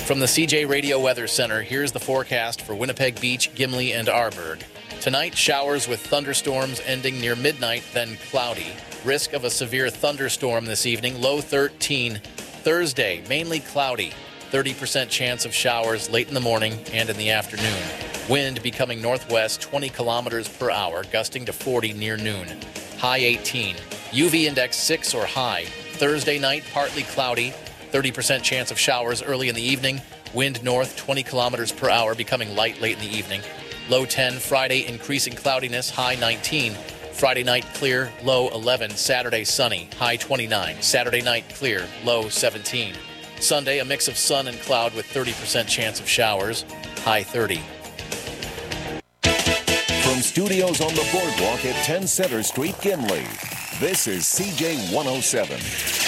From the CJ Radio Weather Center, here's the forecast for Winnipeg Beach, Gimli, and Arborg. Tonight, showers with thunderstorms ending near midnight, then cloudy. Risk of a severe thunderstorm this evening, low 13. Thursday, mainly cloudy. 30% chance of showers late in the morning and in the afternoon. Wind becoming northwest 20 kilometers per hour, gusting to 40 near noon. High 18. UV index 6 or high. Thursday night, partly cloudy. 30% chance of showers early in the evening. Wind north 20 kilometers per hour, becoming light late in the evening. Low 10. Friday, increasing cloudiness, high 19. Friday night, clear, low 11. Saturday, sunny, high 29. Saturday night, clear, low 17. Sunday, a mix of sun and cloud with 30% chance of showers, high 30. From studios on the boardwalk at 10 Center Street, Gimli, this is CJ 107.